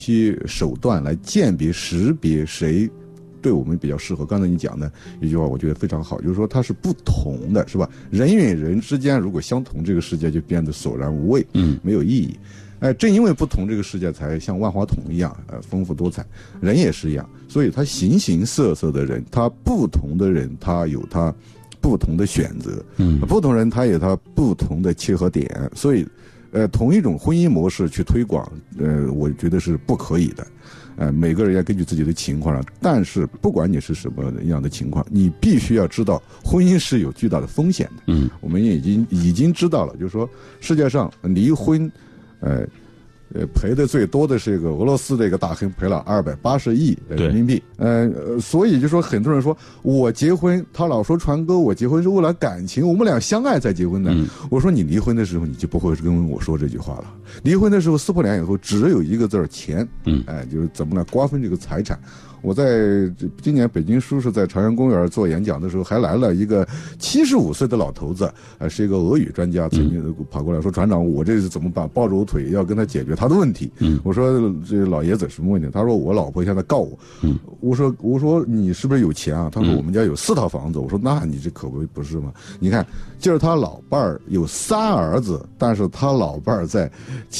些手段来鉴别识别谁对我们比较适合。刚才你讲的一句话我觉得非常好，就是说它是不同的，是吧？人与人之间如果相同，这个世界就变得索然无味，没有意义。正因为不同，这个世界才像万花筒一样，丰富多彩。人也是一样，所以他形形色色的人，他不同的人，他有他不同的选择，不同人他有他不同的切合点，所以，同一种婚姻模式去推广，我觉得是不可以的。每个人要根据自己的情况了，但是不管你是什么样的情况，你必须要知道婚姻是有巨大的风险的。我们也已经知道了，就是说世界上离婚，赔的最多的是一个俄罗斯的一个大亨，赔了280亿人民币。所以就说很多人说我结婚，他老说传哥我结婚是为了感情，我们俩相爱才结婚的。我说你离婚的时候你就不会跟我说这句话了。离婚的时候撕破脸以后只有一个字钱，就是怎么来瓜分这个财产。我在今年北京书市在朝阳公园做演讲的时候，还来了一个75岁的老头子，是一个俄语专家，曾经跑过来说：“船长，我这是怎么办？抱着我腿要跟他解决他的问题。”我说：“这老爷子什么问题？”他说：“我老婆现在告我。”我说你是不是有钱啊？他说：“我们家有4套房子。”我说：“那你这可不是吗？你看，就是他老伴儿有3儿子，但是他老伴儿在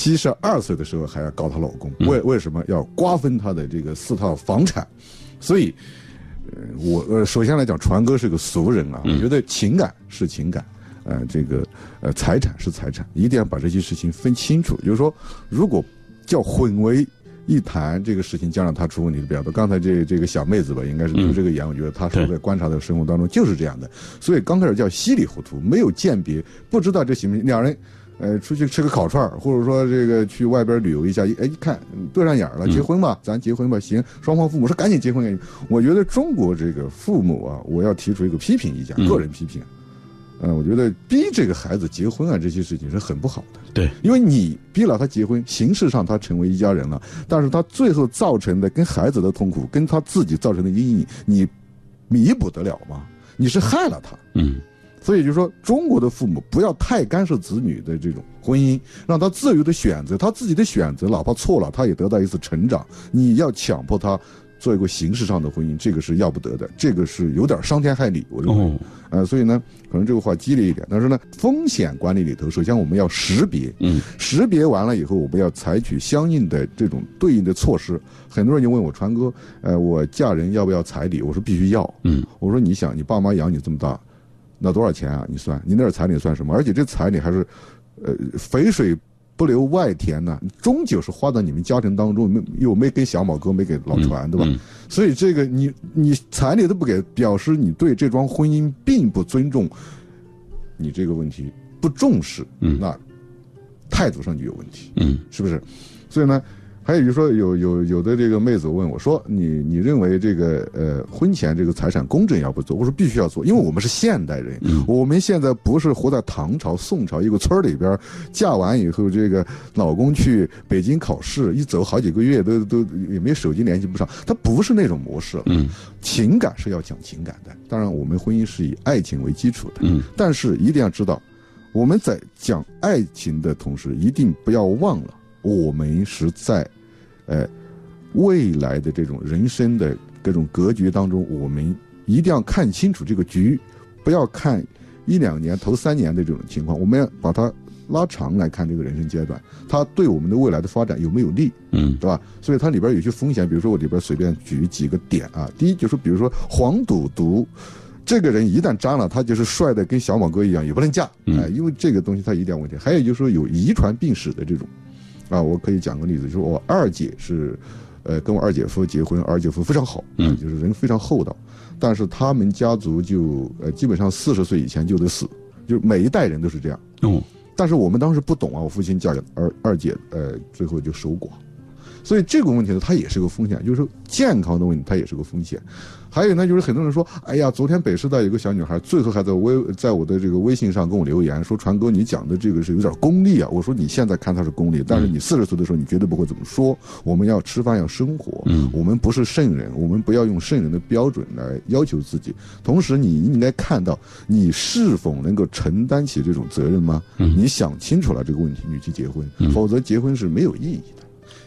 72岁的时候还要告她老公，为什么要瓜分他的这个4套房产？所以，我首先来讲，传哥是个俗人啊，我觉得情感是情感，财产是财产，一定要把这些事情分清楚。就是说，如果叫混为一谈，这个事情将让他出问题的比较多。刚才这个小妹子吧，应该是读这个言，我觉得她所在观察的生活当中就是这样的。所以刚开始叫稀里糊涂，没有鉴别，不知道这行不行。两人出去吃个烤串，或者说这个去外边旅游一下，一看对上眼了，结婚吧，咱结婚吧，行，双方父母说赶紧结婚。我觉得中国这个父母啊，我要提出一个批评意见，个人批评。我觉得逼这个孩子结婚啊，这些事情是很不好的。 对， 因为你逼了他结婚，形式上他成为一家人了，但是他最后造成的跟孩子的痛苦，跟他自己造成的阴影，你弥补得了吗？你是害了他。所以就是说，中国的父母不要太干涉子女的这种婚姻，让他自由的选择，他自己的选择，哪怕错了，他也得到一次成长。你要强迫他做一个形式上的婚姻，这个是要不得的，这个是有点伤天害理，我认为。所以呢，可能这个话激烈一点，但是呢，风险管理里头，首先我们要识别，识别完了以后，我们要采取相应的这种对应的措施。很多人就问我，传哥，我嫁人要不要彩礼？我说必须要。我说你想，你爸妈养你这么大，那多少钱啊？你算，你那点彩礼算什么？而且这彩礼还是，肥水不流外田呢，终究是花在你们家庭当中，又没给小马哥，没给老传，对吧？所以这个你彩礼都不给，表示你对这桩婚姻并不尊重，你这个问题不重视，那态度上就有问题，是不是？所以呢，还有就是说，有的这个妹子问我说，你认为这个婚前这个财产公证要不做？我说必须要做，因为我们是现代人，我们现在不是活在唐朝、宋朝一个村里边，嫁完以后这个老公去北京考试，一走好几个月都也没手机联系不上，他不是那种模式了。情感是要讲情感的，当然我们婚姻是以爱情为基础的，但是一定要知道，我们在讲爱情的同时，一定不要忘了。我们是在，未来的这种人生的各种格局当中，我们一定要看清楚这个局，不要看1-2年、头3年的这种情况，我们要把它拉长来看这个人生阶段，它对我们的未来的发展有没有利，对吧？所以它里边有些风险，比如说我里边随便举几个点啊。第一就是比如说黄赌毒。这个人一旦沾了，他就是帅的跟小马哥一样，也不能嫁，因为这个东西它一定要问题。还有就是说有遗传病史的这种，我可以讲个例子，就是我二姐是，跟我二姐夫结婚，二姐夫非常好，就是人非常厚道，但是他们家族就基本上40岁以前就得死，就是每一代人都是这样。但是我们当时不懂啊，我父亲嫁给二姐，最后就守寡。所以这个问题呢，它也是个风险，就是说健康的问题，它也是个风险。还有呢，就是很多人说，哎呀，昨天北师大有个小女孩，最后还在我的这个微信上跟我留言说，传哥你讲的这个是有点功利啊。我说你现在看它是功利，但是你40岁的时候你绝对不会这么说。我们要吃饭要生活，我们不是圣人，我们不要用圣人的标准来要求自己。同时你应该看到你是否能够承担起这种责任吗？你想清楚了这个问题，你去结婚，否则结婚是没有意义的。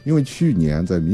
因为去年在